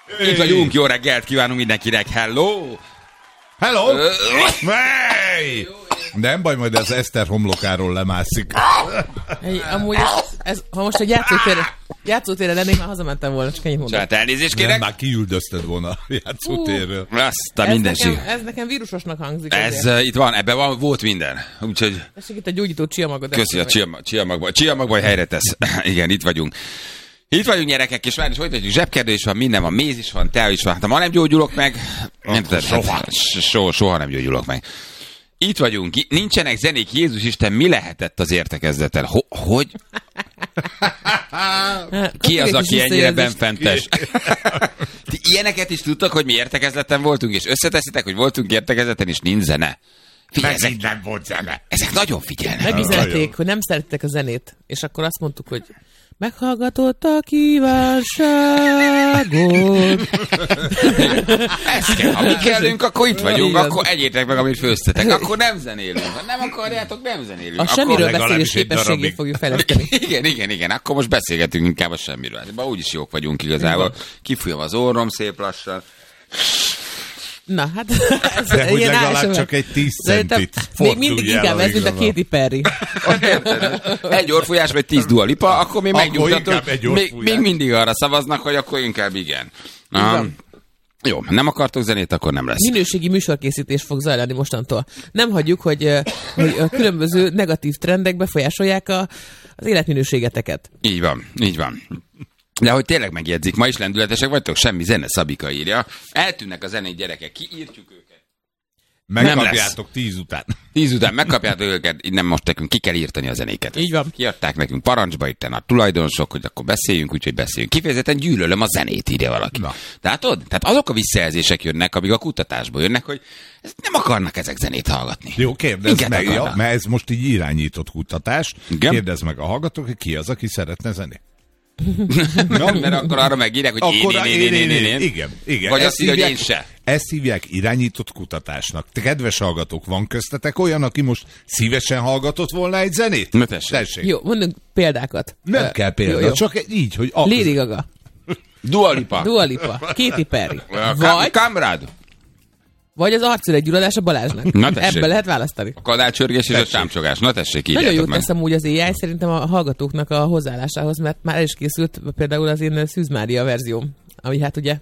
Itt vagyunk, jó reggelt kívánunk mindenkinek, hello! Hello! Hey! Nem baj, majd az Eszter homlokáról lemászik. Amúgy ha most egy játszótérre lennék, már hazamentem volna, csak ennyit mondom. Saját elnézést kérek. Nem, már kiüldözted volna a játszótérről. Azt a mindenség. Ez nekem vírusosnak hangzik. Ez itt van, ebben volt minden. Úgyhogy... Tessék itt a gyógyító csiamagot. Köszi, a csiamagban helyre tesz. Igen, itt vagyunk. Itt vagyunk gyerekek, és már is folytatjuk, zsebkerdő is van, minden van, méz is van, tea is van. Hát ha ma nem gyógyulok meg, soha nem gyógyulok meg. Itt vagyunk, nincsenek zenék, Jézus Isten, mi lehetett az értekezleten? Hogy? Ki az, aki ennyire benfentes? Ti ilyeneket is tudtak, hogy mi értekezleten voltunk, és összeteszitek, hogy voltunk értekezleten, és nincs zene? Figyelj, ezek nem volt zene. Ezek nagyon figyelnek. Megüzenték, hogy nem szerettek a zenét, és akkor azt mondtuk, hogy meghallgatott a kívánságot. Ezt kell. Ha mi kellünk, akkor itt vagyunk, akkor egyétek meg, amit főztetek. Akkor nem zenélünk. Ha nem akarjátok, nem zenélünk. A semmiről beszélés képességét fogjuk fejleszteni. Igen. Akkor most beszélgetünk inkább a semmiről. Úgyis jók vagyunk igazából. Kifújom az orrom szép lassan. Na, hát ez de hogy legalább csak egy 10 centit még mindig inkább ez, mint a Katy Perry. Egy orfújás, vagy 10 Dua Lipa, akkor mi megnyugtatunk. Még mindig arra szavaznak, hogy akkor inkább igen. Jó, nem akartok zenét, akkor nem lesz. Minőségi műsorkészítés fog zajlani mostantól. Nem hagyjuk, hogy a különböző negatív trendek befolyásolják az életminőségeteket. Így van. De hogy tényleg megjegyzik, ma is lendületesek vagytok, semmi zene, Szabika írja. Eltűnnek a zenei gyerekek, kiírtjuk őket. Megkapjátok 10 után. 10 után megkapjátok őket, nem most nekünk ki kell írtani a zenéket. Így van. Kiadták nekünk parancsba itt a tulajdonosok, hogy akkor beszéljünk, úgyhogy beszéljünk. Kifejezetten gyűlölöm a zenét, írja valaki. Na. Tehát azok a visszajelzések jönnek, amik a kutatásból jönnek, hogy nem akarnak ezek zenét hallgatni. Jó, kérdezd meg, mert ez most így irányított kutatás. Igen? Kérdezd meg a hallgatók, hogy ki az, aki szeretne zenét. Mert akkor arra megírják, hogy én. Igen. Vagy azt írja, hogy én se. Ezt hívják irányított kutatásnak. Te kedves hallgatók, van köztetek olyan, aki most szívesen hallgatott volna egy zenét? Na tessék. Jó, mondjuk példákat. Nem kell példa, jó. Csak így, hogy... Lady Gaga. Dua Lipa. Katy Perry. Kamrád. Vagy az arcüregygyulladás a Balázsnak. Ebben lehet választani. A kadácsörgés és a csámcsogás. Na tessék, írjátok nagyon jót teszem úgy az AI szerintem a hallgatóknak a hozzáállásához, mert már el is készült például az én Szűz Mária verzióm, ami hát ugye...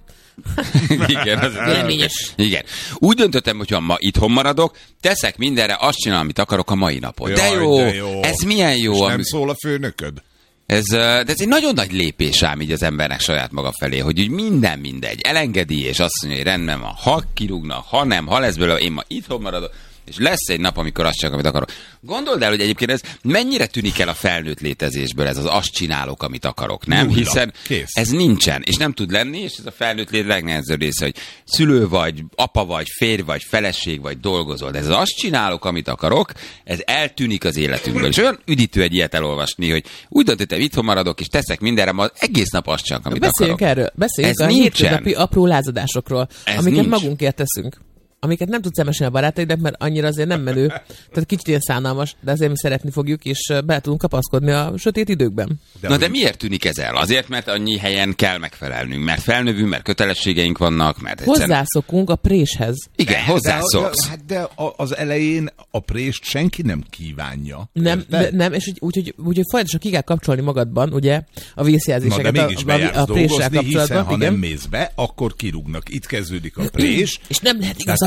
Igen, az véleményes. Igen. Úgy döntöttem, hogyha ma itthon maradok, teszek mindenre, azt csinálom, amit akarok a mai napot. De jó. Ez milyen jó. És nem szól a főnököd? De ez egy nagyon nagy lépés ám így az embernek saját maga felé, hogy úgy minden mindegy, elengedi, és azt mondja, hogy rendben van, ha kirúgnak, ha nem, ha lesz belőle, én ma itthon maradok, és lesz egy nap, amikor azt csak, amit akarok. Gondold el, hogy egyébként ez mennyire tűnik el a felnőtt létezésből, ez az azt csinálok, amit akarok, nem? Nulla. Hiszen ez nincsen, és nem tud lenni, és ez a felnőtt lét legnehezebb része, hogy szülő vagy, apa vagy, férj vagy, feleség vagy, dolgozol. De ez az azt csinálok, amit akarok, ez eltűnik az életünkből. És olyan üdítő egy ilyet elolvasni, hogy úgy döntöttem, itthon maradok, és teszek mindenre, ma egész nap azt csak, amit beszéljünk akarok. Beszéljünk a hétköznapi apró lázadásokról, amiket magunkért teszünk. Amiket nem tudsz elmesélni a barátaidnak, mert annyira azért nem menő. Tehát kicsit ilyen szánalmas, de azért mi szeretni fogjuk, és be tudunk kapaszkodni a sötét időkben. De miért tűnik ez el? Azért, mert annyi helyen kell megfelelnünk, mert felnövünk, mert kötelességünk vannak, mert hozzászokunk a préshez. Igen, hozzászoksz. De az elején a prést senki nem kívánja. Nem, és úgyhogy folyamatosan ki kell kapcsolni magadban, ugye, a vészjelzéseket. Na, de mégis bejársz dolgozni, hiszen ha igen. nem mész be, akkor kirúgnak. Itt kezdődik a prés. És nem lehet igaz.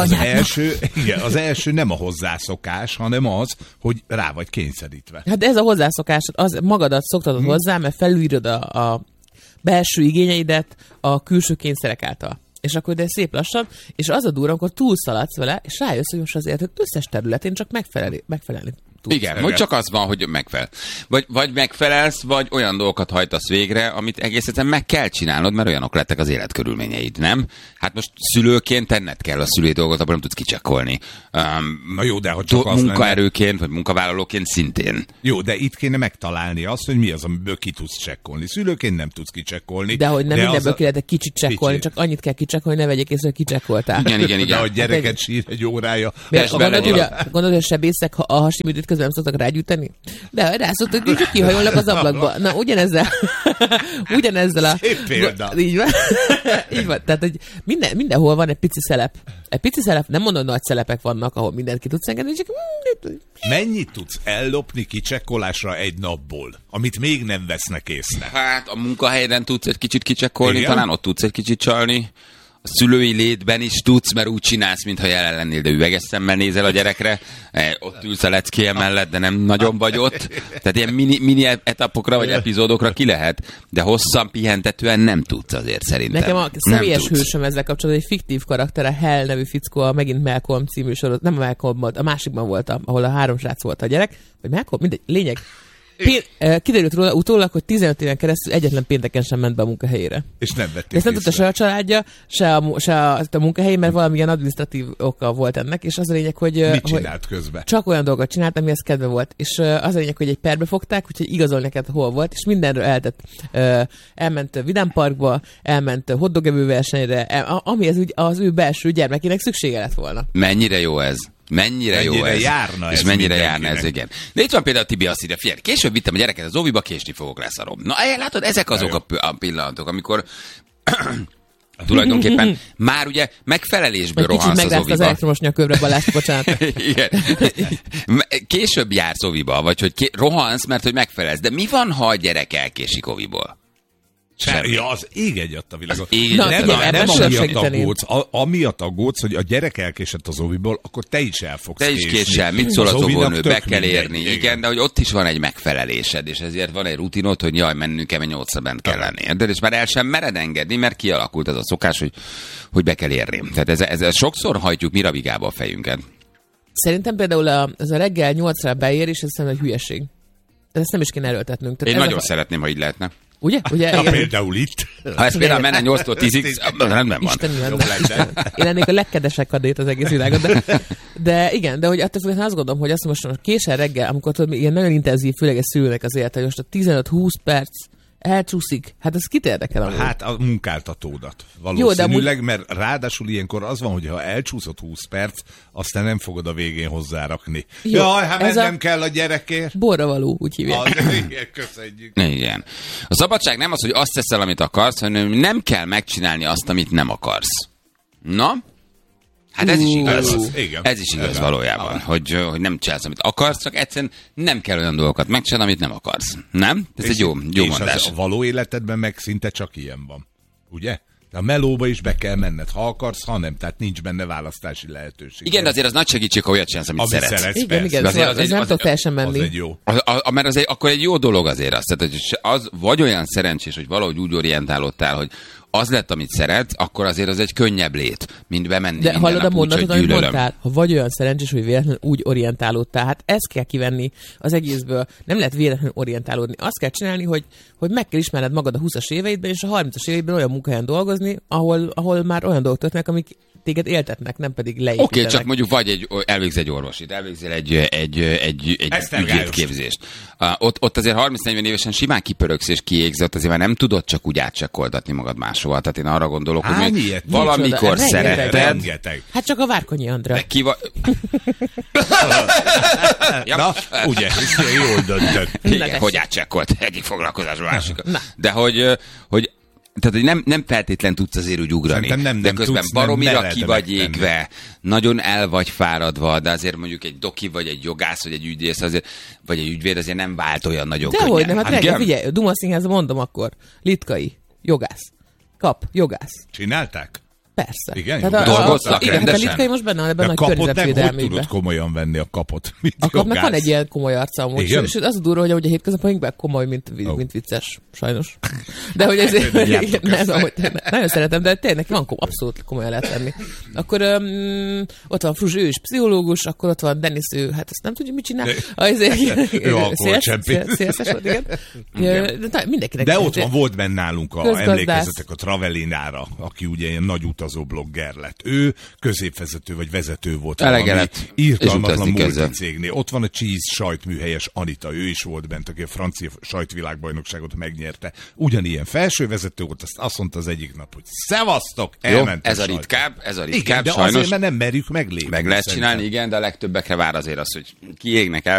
Az első nem a hozzászokás, hanem az, hogy rá vagy kényszerítve. Hát ez a hozzászokás, az magadat szoktatod hozzá, mert felülírod a belső igényeidet a külső kényszerek által. És akkor de szép lassan, és az a durva, amikor túlszaladsz vele, és rájössz, hogy most azért összes területén csak megfelelni tudsz. Igen, hogy csak az van, hogy megfelel. Vagy megfelelsz, vagy olyan dolgokat hajtasz végre, amit egész egyszerűen meg kell csinálnod, mert olyanok lettek az életkörülményeid, nem? Hát most szülőként tenned kell a szülői dolgot, abban nem tudsz kicsekkolni. Na jó, de ha csak az munkaerőként, vagy munkavállalóként szintén. Jó, de itt kéne megtalálni azt, hogy mi az, amiből ki tudsz csekkolni. Szülőként nem tudsz kicsekkolni. De hogy nem mindenből ki lehet kicsit csekkolni, csak annyit kell kicsekkolni, ne vegyék észre, hogy kicsekkoltál. Igen. De a gyereket sír egy órája. Gondolod, hogy a sebészek a hasiműtőt közben nem szoktak rágyújtani? De rá szoktak, hogy kihajolnak az ablakba. Na, ugyanezzel a... Szép példa. Így van. Így van. Tehát, hogy mindenhol van egy pici szelep. Egy pici szelep, nem mondom, nagy szelepek vannak, ahol mindent ki tudsz engedni, csak... Mennyit tudsz ellopni kicsekkolásra egy napból, amit még nem vesznek észre? Hát a munkahelyen tudsz egy kicsit kicsekkolni, Igen? talán ott tudsz egy kicsit csalni. A szülői létben is tudsz, mert úgy csinálsz, mintha jelen lennél, de üveges szemmel nézel a gyerekre. Ott ülsz a leckéje mellett, de nem nagyon vagy ott. Tehát ilyen mini etapokra vagy epizódokra ki lehet, de hosszan pihentetően nem tudsz azért szerintem. Nekem a személyes hősöm ezzel kapcsolatban egy fiktív karakter, a Hell nevű fickó, a megint Malcolm című sorozat, nem a Malcolm, a másikban voltam, ahol a 3 srác volt a gyerek, vagy Malcolm, mindegy, lényeg. Kiderült róla utólag, hogy 15 éven keresztül egyetlen pénteken sem ment be a munkahelyére. És nem vették ezt nem tudta se a családja, se a munkahelyén, mert valamilyen adminisztratív oka volt ennek, és az a lényeg, hogy... Mit csinált közben? Csak olyan dolgot csinált, amihez kedve volt. És az a lényeg, hogy egy perbe fogták, úgyhogy igazol neked hol volt, és mindenről elment Vidám Parkba, elment hotdog-evő versenyre, amihez az ő belső gyermekének szüksége lett volna. Mennyire jó ez? Mennyire jó ez. Járna és ez mennyire járna ez, igen. De itt van például Tibi azt írja, figyelj, később vittem a gyereket az óviba, késni fogok, leszarom. Na, látod, ezek azok a pillanatok, amikor tulajdonképpen már ugye megfelelésből rohansz az óviba. Kicsit az elektromos nyakövre, Balázs, bocsánat. Igen. Később jársz óviba, vagy hogy rohansz, mert hogy megfelelsz. De mi van, ha a gyerek elkésik óviból? Ja, az ég egyat a világon. Nem amiatt aggódsz, amiatt aggódsz, hogy a gyerek elkésett az óviból, akkor te is el fogsz késni. Te is késel, mit szól az óvónő, be kell érni. Igen, de hogy ott is van egy megfelelésed, és ezért van egy rutinod, hogy jaj, mennünk kell, mert 8-ra bent kell lenni. De és már el sem mered engedni, mert kialakult az a szokás, hogy be kell érni. Tehát ez sokszor hajtjuk mi rabigába a fejünket. Szerintem például ez a reggel 8-ra beér, és ez szerintem egy hülyeség. De ezt nem is kéne erőltetnünk. Tehát én nagyon szeretném, ha így lehetne. Ugye? Ha például itt. Ha ez például menne 8-tól 10-ig, rendben van. Én lennék a legkedvesebb kadét az egész világon. De igen, de hogy attól függően azt gondolom, hogy azt most késel reggel, amikor tudod, ilyen nagyon intenzív, főleg egy szülőnek az élete, hogy most a 15-20 perc elcsúszik. Hát ez kit érdekel amúgy? Hát a munkáltatódat. Valószínűleg, mert ráadásul ilyenkor az van, hogy ha elcsúszott 20 perc, aztán nem fogod a végén hozzárakni. Jó, jaj, hát mennem kell a gyerekért. Borravaló, úgy hívják. Igen, köszönjük. Igen. A szabadság nem az, hogy azt teszel, amit akarsz, hanem nem kell megcsinálni azt, amit nem akarsz. Na? Hát ez is igaz. Ez is igaz valójában, hogy nem csinálsz, amit akarsz, csak egyszerűen nem kell olyan dolgokat megcsinálni, amit nem akarsz. Nem? Ez egy jó mondás. A való életedben meg szinte csak ilyen van. Ugye? De a melóba is be kell menned, ha akarsz, ha nem. Tehát nincs benne választási lehetőség. Igen, de azért az nagy segítség, ha olyat csinálsz, amit szeretsz. Igen, az nem tudok teljesen menni. Az egy jó. Mert azért akkor egy jó dolog azért az. Tehát, hogy az vagy olyan szerencsés, hogy valahogy úgy orientálódtál, hogy az lett, amit szeretsz, akkor azért az egy könnyebb lét, mint bemenni de minden hallod nap a mondatot, úgy, amit mondtál, ha vagy olyan szerencsés, hogy véletlenül úgy orientálódtál, hát ezt kell kivenni az egészből. Nem lehet véletlenül orientálódni. Azt kell csinálni, hogy meg kell ismerned magad a 20-as éveidben, és a 30-as éveidben olyan munkahelyen dolgozni, ahol már olyan dolgok történnek, amik téged éltetnek, nem pedig leépítenek. Oké, csak mondjuk vagy elvégz egy orvosit, elvégzel egy ügyvédképzést. Ott azért 30-40 évesen simán kipöröksz és kiégsz, ott azért már nem tudod csak úgy átcsekkoltatni magad máshova. Tehát én arra gondolok, hogy valamikor szeretted. Hát csak a Várkonyi Andra. Na, ugye, jól döntött. Igen, hogy átcsekkolt egyik foglalkozásba másikra. De hogy tehát, nem feltétlen tudsz azért úgy ugrani. De közben baromira ki vagy égve, nagyon el vagy fáradva, de azért mondjuk egy doki, vagy egy jogász, vagy egy ügyész, azért, vagy egy ügyvéd azért nem vált olyan nagyon könnyen. Dehogy nem, hát reggel, figyelj, Duma Színházban mondom akkor, Litkai, jogász, kap, jogász. Csinálták? Persze. Igen, dolgoztak rendesen. Igen, a Litkai most benne van ebben a környezetvédelmében. Hogy tudod komolyan venni a kapot, mint a kapnak van egy ilyen komoly arca amúgy. És az a durva, hogy a hétköznapjainkban komoly, mint vicces, sajnos. De hogy ezért nagyon szeretem, de tényleg van abszolút komolyan lehet lenni. Akkor ott van Fruzs, ő is pszichológus, akkor ott van Dennis, ő, hát azt nem tudja, mit csinál. Ő alkoholcsempész. Szélszes volt, igen. Mindenkinek. De ott van, volt benne nálunk, emlékezzetek a Travelinára, aki ugye ilyen nagy utazó blogger lett. Ő középvezető vagy vezető volt. Elegelet. Írtalmatlan multicégnél. Ott van a Cheese sajtműhelyes Anita, ő is volt bent, aki a francia sajtvilágbajnokságot megnyerte. Ugyanilyen felsővezető volt, azt mondta az egyik nap, hogy szevasztok, elment. Ez a ritkább, igen, de sajnos. azért, mert nem merjük meglépni. Meg lehet csinálni, igen, de a legtöbbekre vár azért az, hogy kiégnek el.